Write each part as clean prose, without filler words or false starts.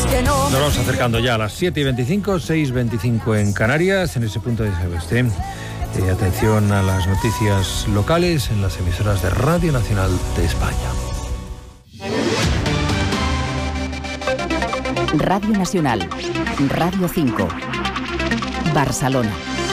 Nos vamos acercando ya a las 7:25, 6:25 en Canarias, en ese punto de oeste. Atención a las noticias locales en las emisoras de Radio Nacional de España. Radio Nacional, Radio 5, Barcelona.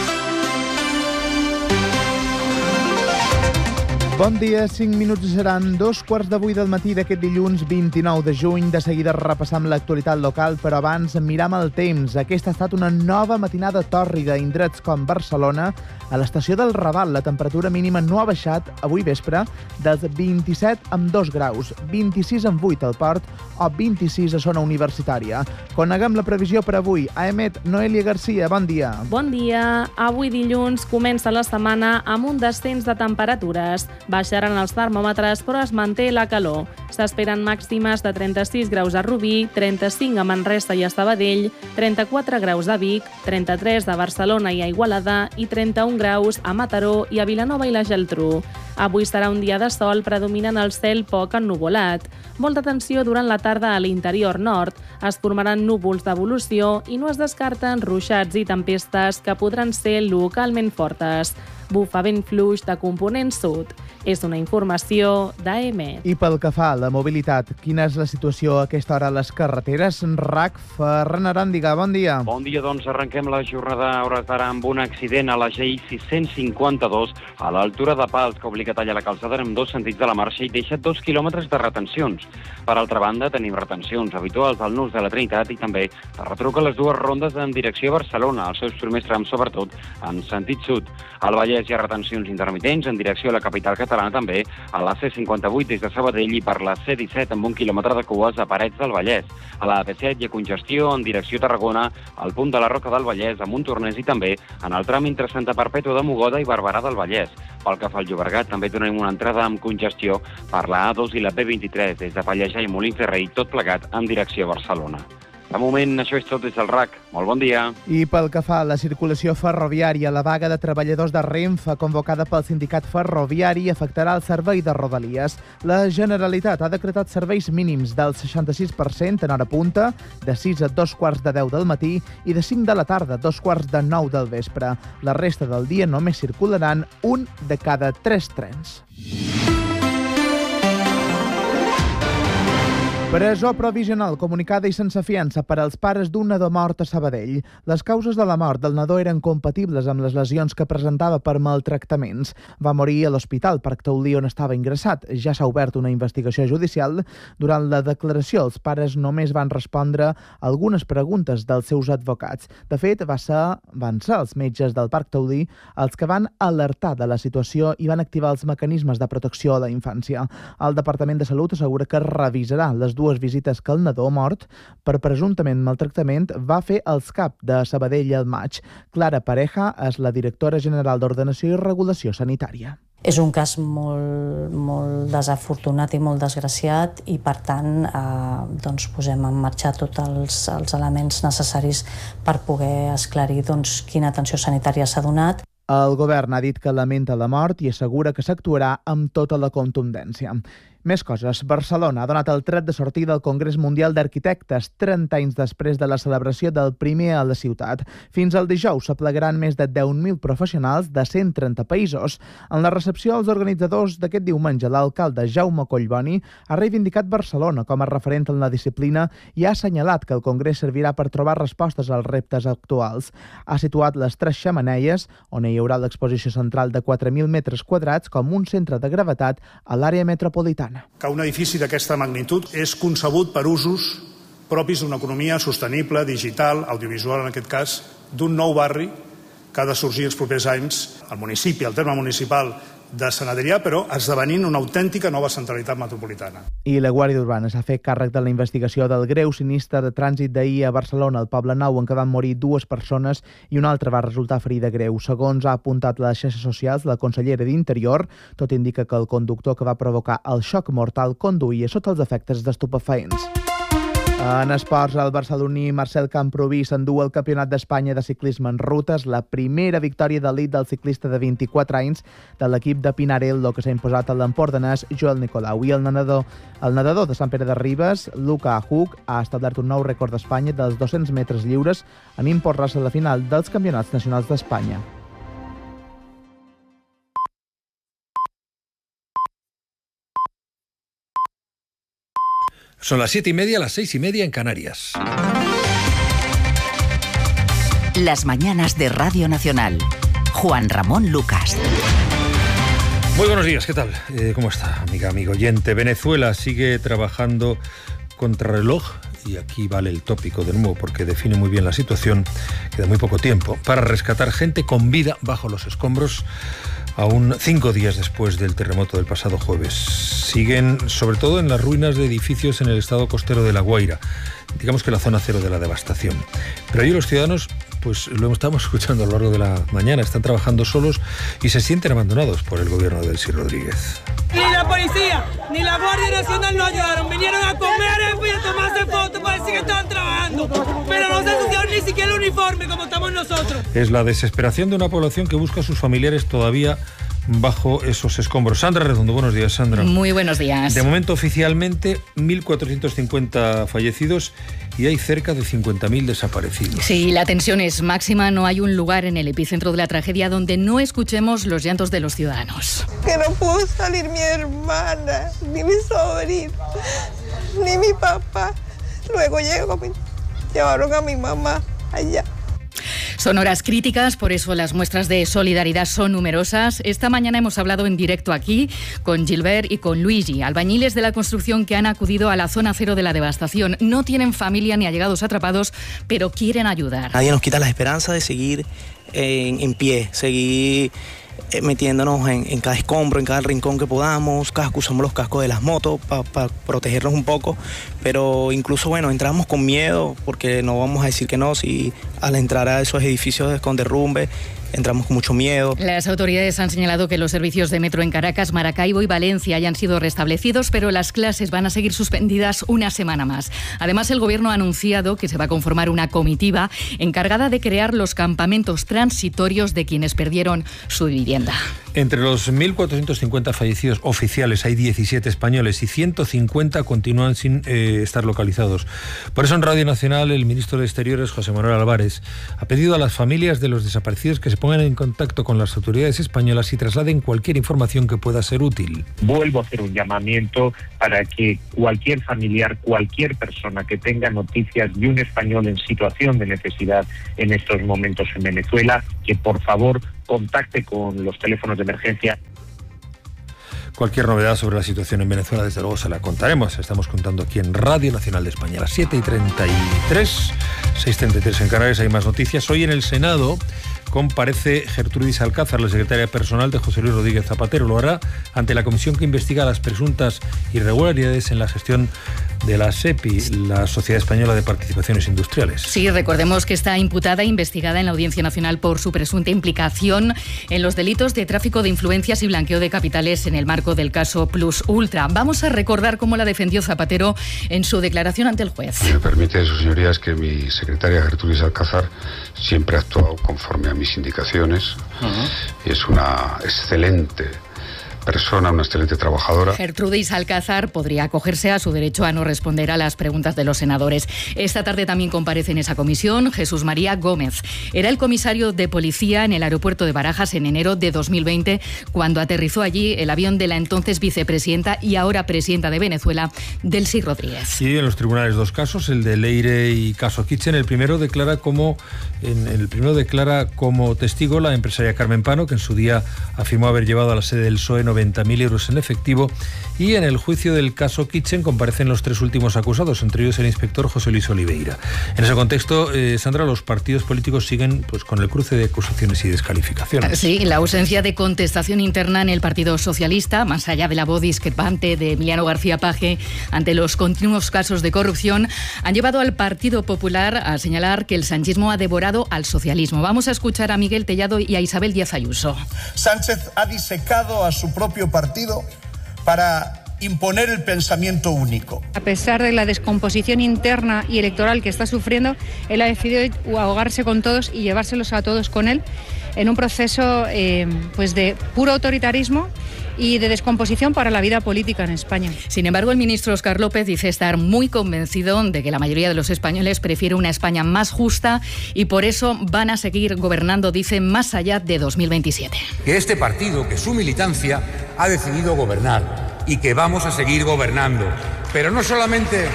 Bon dia, 5 minuts seran 2:15 del matí d'aquest dilluns 29 de juny. De seguida repassam l'actualitat local, però abans miram el temps. Aquesta ha estat una nova matinada tòrrida a indrets com Barcelona. A l'estació del Raval la temperatura mínima no ha baixat avui vespre dels 27 amb 2 graus, 26 amb 8 al Port o 26 a zona universitària. Coneguem la previsió per avui. A EMET, Noelia Garcia, bon dia. Bon dia. Avui dilluns comença la setmana amb un descens de temperatures. Baixaran els termòmetres, però es manté la calor. S'esperen màximes de 36 graus a Rubí, 35 a Manresa i a Sabadell, 34 graus a Vic, 33 a Barcelona i a Igualada i 31 graus a Mataró i a Vilanova i la Geltrú. Avui serà un dia de sol predominant el cel poc ennuvolat. Molta tensió durant la tarda a l'interior nord. Es formaran núvols d'evolució i no es descarten ruixats i tempestes que podran ser localment fortes. Bufa vent fluix de component sud. És una informació d'AEMET. I pel que fa a la mobilitat, quina és la situació a aquesta hora a les carreteres? RAC, Ferran Aràndiga, bon dia. Bon dia, doncs arrenquem la jornada a hores d'ara amb un accident a la GI 652 a l'altura de Pals, que obliga a tallar la calçada en dos sentits de la marxa i deixa 2 quilòmetres de retencions. Per altra banda, tenim retencions habituals al nus de la Trinitat i també es retruca les dues rondes en direcció a Barcelona, els seus primers trams, sobretot en sentit sud. Al Vallès hi ha retencions intermitents en direcció a la capital catalana, també a la C58 des de Sabadell i per la C17 amb 1 quilòmetre de cues a Parets del Vallès. A la AP7 hi ha congestió en direcció a Tarragona, al punt de la Roca del Vallès, a Montornès i també en el tram entre Santa Perpètua de Mogoda i Barberà del Vallès. Pel que fa al Llobregat, també tenim una entrada amb congestió per la A2 i la B23 des de Pallejà i Molins de Rei, tot plegat en direcció a Barcelona. De moment, això és tot des del RAC. Molt bon dia. I pel que fa a la circulació ferroviària, la vaga de treballadors de Renfe, convocada pel sindicat ferroviari, afectarà el servei de Rodalies. La Generalitat ha decretat serveis mínims del 66% en hora punta, de 6 a 2:15 del matí i de 5 de la tarda a 2:45 del vespre. La resta del dia només circularan un de cada 3 trens. Presó provisional comunicada i sense fiança per als pares d'un nadó mort a Sabadell. Les causes de la mort del nadó eren compatibles amb les lesions que presentava per maltractaments. Va morir a l'Hospital Parc Taulí on estava ingressat. Ja s'ha obert una investigació judicial. Durant la declaració, els pares només van respondre algunes preguntes dels seus advocats. De fet, van ser els metges del Parc Taulí els que van alertar de la situació i van activar els mecanismes de protecció a la infància. El Departament de Salut assegura que revisarà les dues visites que el nadó mort per presumptament maltractament va fer als CAP de Sabadell al maig. Clara Pareja és la directora general d'Ordenació i Regulació Sanitària. És un cas molt desafortunat i molt desgraciat i, per tant, posem en marxa tots els elements necessaris per poder esclarir quina atenció sanitària s'ha donat. El govern ha dit que lamenta la mort i assegura que s'actuarà amb tota la contundència. Més coses. Barcelona ha donat el tret de sortida al Congrés Mundial d'Arquitectes 30 anys després de la celebració del primer a la ciutat. Fins al dijous s'aplegaran més de 10.000 professionals de 130 països. En la recepció als organitzadors d'aquest diumenge, l'alcalde Jaume Collboni ha reivindicat Barcelona com a referent en la disciplina i ha assenyalat que el Congrés servirà per trobar respostes als reptes actuals. Ha situat les 3 xemeneies, on hi haurà l'exposició central de 4.000 metres quadrats, com un centre de gravetat a l'àrea metropolitana. Que un edifici d'aquesta magnitud és concebut per usos propis d'una economia sostenible, digital, audiovisual en aquest cas, d'un nou barri que ha de sorgir els propers anys al municipi, al terme municipal de Sant Adrià, però esdevenint una autèntica nova centralitat metropolitana. I la Guàrdia Urbana s'ha fet càrrec de la investigació del greu sinistre de trànsit d'ahir a Barcelona, al Poble Nou, en què van morir 2 persones i una altra va resultar ferida greu. Segons ha apuntat a les xarxes socials la consellera d'Interior, tot indica que el conductor que va provocar el xoc mortal conduïa sota els efectes d'estupefaents. En esports, el barceloní Marcel Camprubí s'endú el Campionat d'Espanya de ciclisme en rutes, la primera victòria d'elit del ciclista de 24 anys de l'equip de Pinarello, que s'ha imposat a l'empordanès Joel Nicolau. I el nedador de Sant Pere de Ribes, Luca Hug, ha establert un nou rècord d'Espanya dels 200 metres lliures en imposar-se a la final dels Campionats Nacionals d'Espanya. Son las 7:30, las 6:30 en Canarias. Las mañanas de Radio Nacional. Juan Ramón Lucas. Muy buenos días, ¿qué tal? ¿Cómo está, amigo oyente? Venezuela sigue trabajando contrarreloj, y aquí vale el tópico de nuevo porque define muy bien la situación, queda muy poco tiempo, para rescatar gente con vida bajo los escombros, aún 5 días después del terremoto del pasado jueves. Siguen sobre todo en las ruinas de edificios en el estado costero de La Guaira, digamos que la zona cero de la devastación. Pero allí los ciudadanos, pues lo estamos escuchando a lo largo de la mañana, están trabajando solos y se sienten abandonados por el gobierno de Delcy Rodríguez. Ni la policía, ni la Guardia Nacional nos ayudaron. Vinieron a comer y a tomarse fotos para decir que estaban trabajando. Pero no se asociaron ni siquiera el uniforme como estamos nosotros. Es la desesperación de una población que busca a sus familiares todavía bajo esos escombros. Sandra Redondo, buenos días, Sandra. Muy buenos días. De momento, oficialmente, 1.450 fallecidos y hay cerca de 50.000 desaparecidos. Sí, la tensión es máxima. No hay un lugar en el epicentro de la tragedia donde no escuchemos los llantos de los ciudadanos. Que no pudo salir mi hermana, ni mi sobrino, ni mi papá. Luego llevaron a mi mamá allá. Son horas críticas, por eso las muestras de solidaridad son numerosas. Esta mañana hemos hablado en directo aquí con Gilbert y con Luigi, albañiles de la construcción que han acudido a la zona cero de la devastación. No tienen familia ni allegados atrapados, pero quieren ayudar. Nadie nos quita la esperanza de seguir en pie, seguir metiéndonos en cada escombro, en cada rincón que podamos. Usamos los cascos de las motos para protegernos un poco, pero incluso, bueno, entramos con miedo porque no vamos a decir que no, si al entrar a esos edificios con derrumbe entramos con mucho miedo. Las autoridades han señalado que los servicios de metro en Caracas, Maracaibo y Valencia hayan sido restablecidos, pero las clases van a seguir suspendidas una semana más. Además, el Gobierno ha anunciado que se va a conformar una comitiva encargada de crear los campamentos transitorios de quienes perdieron su vivienda. Entre los 1.450 fallecidos oficiales hay 17 españoles y 150 continúan sin estar localizados. Por eso en Radio Nacional el ministro de Exteriores, José Manuel Álvarez, ha pedido a las familias de los desaparecidos que se pongan en contacto con las autoridades españolas y trasladen cualquier información que pueda ser útil. Vuelvo a hacer un llamamiento para que cualquier familiar, cualquier persona que tenga noticias de un español en situación de necesidad en estos momentos en Venezuela, que por favor contacte con los teléfonos de emergencia. Cualquier novedad sobre la situación en Venezuela, desde luego, se la contaremos. Estamos contando aquí en Radio Nacional de España a las 7:33, 6:33 en Canarias. Hay más noticias. Hoy en el Senado comparece Gertrudis Alcázar, la secretaria personal de José Luis Rodríguez Zapatero. Lo hará ante la comisión que investiga las presuntas irregularidades en la gestión de la SEPI, la Sociedad Española de Participaciones Industriales. Sí, recordemos que está imputada e investigada en la Audiencia Nacional por su presunta implicación en los delitos de tráfico de influencias y blanqueo de capitales en el marco del caso Plus Ultra. Vamos a recordar cómo la defendió Zapatero en su declaración ante el juez. Me permite, sus señorías, que mi secretaria Gertrudis Alcázar siempre ha actuado conforme a mis indicaciones. Y es una excelente persona, una excelente trabajadora. Gertrudis Alcázar podría acogerse a su derecho a no responder a las preguntas de los senadores. Esta tarde también comparece en esa comisión Jesús María Gómez. Era el comisario de policía en el aeropuerto de Barajas en enero de 2020, cuando aterrizó allí el avión de la entonces vicepresidenta y ahora presidenta de Venezuela, Delcy Rodríguez. Y en los tribunales dos casos, el de Leire y caso Kitchen. El primero declara como testigo la empresaria Carmen Pano, que en su día afirmó haber llevado a la sede del PSOE 90.000 euros en efectivo, y en el juicio del caso Kitchen comparecen los tres últimos acusados, entre ellos el inspector José Luis Oliveira. En ese contexto, Sandra, los partidos políticos siguen con el cruce de acusaciones y descalificaciones. Sí, la ausencia de contestación interna en el Partido Socialista, más allá de la voz discrepante de Emiliano García Paje ante los continuos casos de corrupción, han llevado al Partido Popular a señalar que el sanchismo ha devorado al socialismo. Vamos a escuchar a Miguel Tellado y a Isabel Díaz Ayuso. Sánchez ha disecado a su propio partido para imponer el pensamiento único. A pesar de la descomposición interna y electoral que está sufriendo, él ha decidido ahogarse con todos y llevárselos a todos con él en un proceso pues de puro autoritarismo y de descomposición para la vida política en España. Sin embargo, el ministro Óscar López dice estar muy convencido de que la mayoría de los españoles prefiere una España más justa y por eso van a seguir gobernando, dice, más allá de 2027. Que este partido, que su militancia ha decidido gobernar y que vamos a seguir gobernando. Pero no solamente...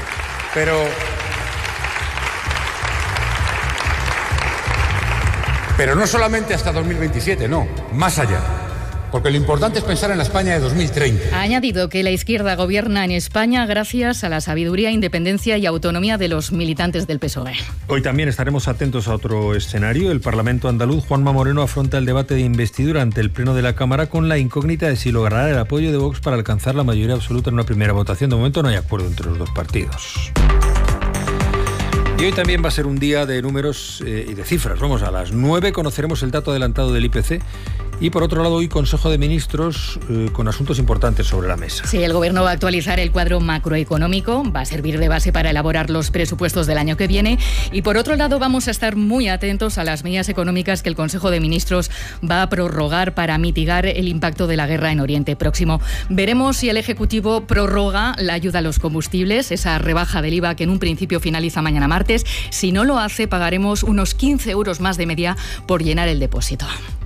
Pero no solamente hasta 2027, no, más allá. Porque lo importante es pensar en la España de 2030. Ha añadido que la izquierda gobierna en España gracias a la sabiduría, independencia y autonomía de los militantes del PSOE. Hoy también estaremos atentos a otro escenario. El Parlamento andaluz, Juanma Moreno, afronta el debate de investidura ante el Pleno de la Cámara con la incógnita de si logrará el apoyo de Vox para alcanzar la mayoría absoluta en una primera votación. De momento no hay acuerdo entre los dos partidos. Y hoy también va a ser un día de números y de cifras. Vamos, a las 9 conoceremos el dato adelantado del IPC. Y por otro lado, hoy Consejo de Ministros con asuntos importantes sobre la mesa. Sí, el Gobierno va a actualizar el cuadro macroeconómico, va a servir de base para elaborar los presupuestos del año que viene. Y por otro lado, vamos a estar muy atentos a las medidas económicas que el Consejo de Ministros va a prorrogar para mitigar el impacto de la guerra en Oriente Próximo. Veremos si el Ejecutivo prorroga la ayuda a los combustibles, esa rebaja del IVA que en un principio finaliza mañana martes. Si no lo hace, pagaremos unos 15 euros más de media por llenar el depósito.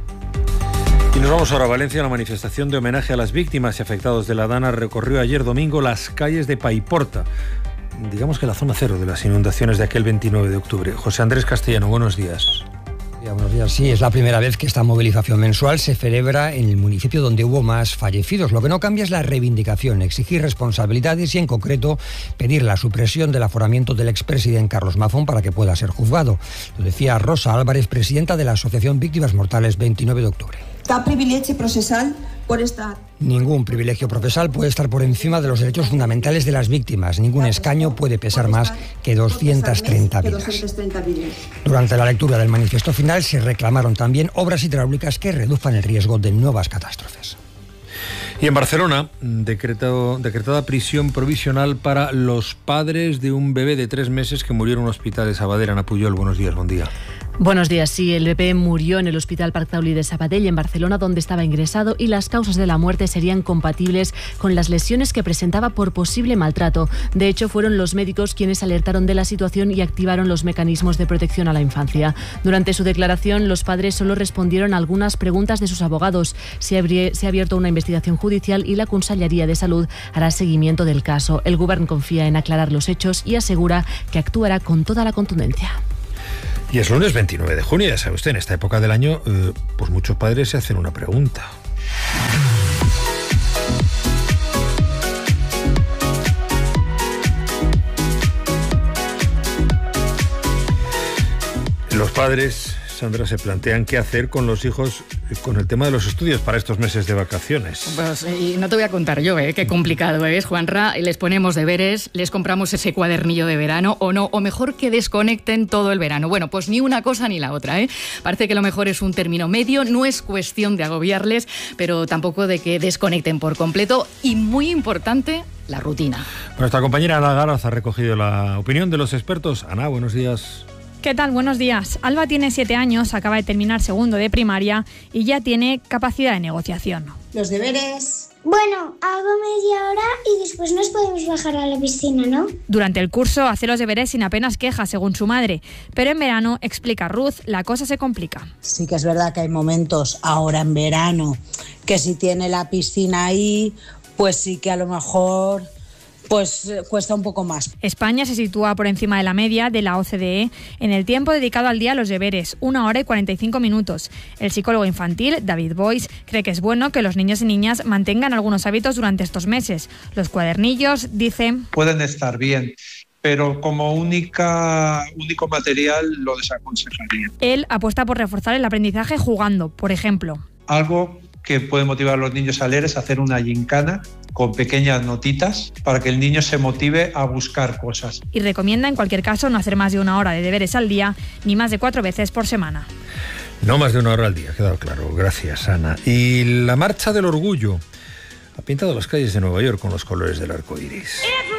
Y nos vamos ahora a Valencia. La manifestación de homenaje a las víctimas y afectados de la Dana recorrió ayer domingo las calles de Paiporta, digamos que la zona cero de las inundaciones de aquel 29 de octubre. José Andrés Castellano, buenos días. Buenos días. Sí, es la primera vez que esta movilización mensual se celebra en el municipio donde hubo más fallecidos. Lo que no cambia es la reivindicación, exigir responsabilidades y, en concreto, pedir la supresión del aforamiento del expresidente Carlos Mazón para que pueda ser juzgado. Lo decía Rosa Álvarez, presidenta de la Asociación Víctimas Mortales 29 de octubre. Cap privilegi processal pot estar. Ningún privilegio procesal puede estar por encima de los derechos fundamentales de las víctimas. Ningún escaño puede pesar más que 230 vidas. Durante la lectura del manifiesto final se reclamaron también obras hidráulicas que reduzcan el riesgo de nuevas catástrofes. Y en Barcelona, decretada prisión provisional para los padres de un bebé de 3 meses que murió en un hospital de Sabadell. Ana Puyol, buenos días, buen día. Buenos días. Sí, el bebé murió en el Hospital Parc Taulí de Sabadell, en Barcelona, donde estaba ingresado, y las causas de la muerte serían compatibles con las lesiones que presentaba por posible maltrato. De hecho, fueron los médicos quienes alertaron de la situación y activaron los mecanismos de protección a la infancia. Durante su declaración, los padres solo respondieron a algunas preguntas de sus abogados. Se ha abierto una investigación judicial y la Conselleria de Salud hará seguimiento del caso. El Govern confía en aclarar los hechos y asegura que actuará con toda la contundencia. Y es lunes 29 de junio, ya sabe usted, en esta época del año, pues muchos padres se hacen una pregunta. Los padres, Sandra, se plantean qué hacer con los hijos con el tema de los estudios para estos meses de vacaciones. Pues, y no te voy a contar yo, qué complicado es, Juanra. Les ponemos deberes, les compramos ese cuadernillo de verano o no, o mejor que desconecten todo el verano. Bueno, pues ni una cosa ni la otra, Parece que lo mejor es un término medio, no es cuestión de agobiarles, pero tampoco de que desconecten por completo. Y muy importante, la rutina. Nuestra compañera Ana Garaz ha recogido la opinión de los expertos. Ana, buenos días. ¿Qué tal? Buenos días. Alba tiene 7 años, acaba de terminar segundo de primaria y ya tiene capacidad de negociación. Los deberes. Bueno, hago media hora y después nos podemos bajar a la piscina, ¿no? Durante el curso hace los deberes sin apenas quejas, según su madre. Pero en verano, explica Ruth, la cosa se complica. Sí que es verdad que hay momentos ahora en verano que si tiene la piscina ahí, pues sí que a lo mejor pues cuesta un poco más. España se sitúa por encima de la media de la OCDE en el tiempo dedicado al día a los deberes, 1 hora y 45 minutos. El psicólogo infantil, David Boyce, cree que es bueno que los niños y niñas mantengan algunos hábitos durante estos meses. Los cuadernillos, dice, pueden estar bien, pero como único material lo desaconsejaría. Él apuesta por reforzar el aprendizaje jugando, por ejemplo. Algo que puede motivar a los niños a leer es hacer una gincana con pequeñas notitas para que el niño se motive a buscar cosas. Y recomienda en cualquier caso no hacer más de 1 hora de deberes al día ni más de 4 veces por semana. No más de 1 hora al día, ha quedado claro. Gracias, Ana. Y la marcha del orgullo ha pintado las calles de Nueva York con los colores del arco iris.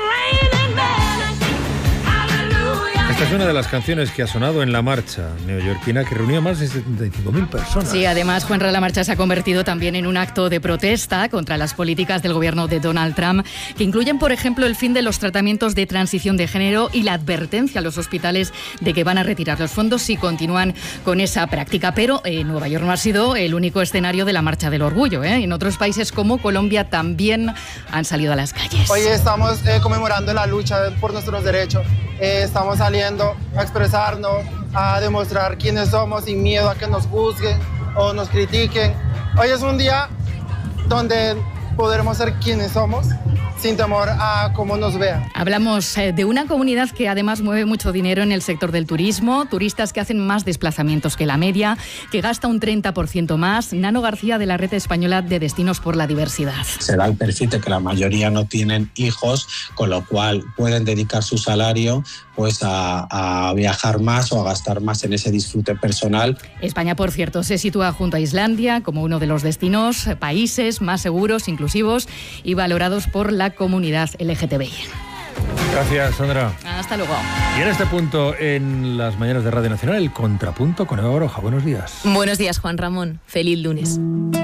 Esta es una de las canciones que ha sonado en la marcha neoyorquina, que reunió a más de 75.000 personas. Sí, además, Juanra, la marcha se ha convertido también en un acto de protesta contra las políticas del gobierno de Donald Trump, que incluyen, por ejemplo, el fin de los tratamientos de transición de género y la advertencia a los hospitales de que van a retirar los fondos si continúan con esa práctica. Pero Nueva York no ha sido el único escenario de la marcha del orgullo, ¿eh? En otros países como Colombia también han salido a las calles. Hoy estamos conmemorando la lucha por nuestros derechos. Estamos saliendo a expresarnos, a demostrar quiénes somos sin miedo a que nos juzguen o nos critiquen. Hoy es un día donde podremos ser quienes somos sin temor a cómo nos vean. Hablamos de una comunidad que además mueve mucho dinero en el sector del turismo, turistas que hacen más desplazamientos que la media, que gasta un 30% más. Nano García, de la Red Española de Destinos por la Diversidad. Se da el perfil de que la mayoría no tienen hijos, con lo cual pueden dedicar su salario pues a viajar más o a gastar más en ese disfrute personal. España, por cierto, se sitúa junto a Islandia como uno de los destinos, países más seguros, inclusivos y valorados por la comunidad LGTBI. Gracias, Sandra. Hasta luego. Y en este punto, en las mañanas de Radio Nacional, el contrapunto con Eva Baroja. Buenos días. Buenos días, Juan Ramón. Feliz lunes.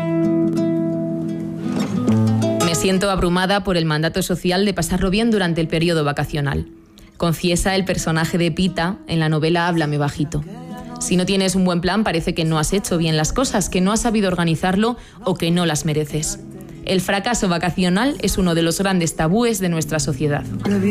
Me siento abrumada por el mandato social de pasarlo bien durante el periodo vacacional. Confiesa el personaje de Pita en la novela Háblame bajito. Si no tienes un buen plan, parece que no has hecho bien las cosas, que no has sabido organizarlo o que no las mereces. El fracaso vacacional es uno de los grandes tabúes de nuestra sociedad.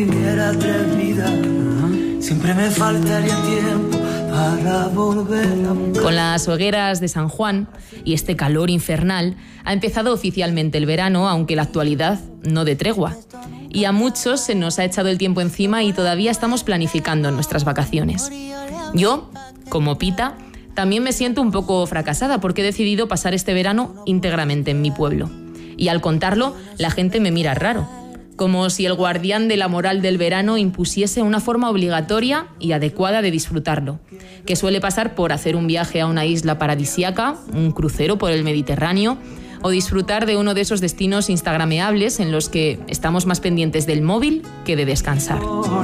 Siempre me faltaría tiempo para volver. Con las hogueras de San Juan y este calor infernal, ha empezado oficialmente el verano, aunque la actualidad no de tregua. Y a muchos se nos ha echado el tiempo encima y todavía estamos planificando nuestras vacaciones. Yo, como Pita, también me siento un poco fracasada porque he decidido pasar este verano íntegramente en mi pueblo. Y al contarlo, la gente me mira raro, como si el guardián de la moral del verano impusiese una forma obligatoria y adecuada de disfrutarlo, que suele pasar por hacer un viaje a una isla paradisíaca, un crucero por el Mediterráneo, o disfrutar de uno de esos destinos instagrameables en los que estamos más pendientes del móvil que de descansar.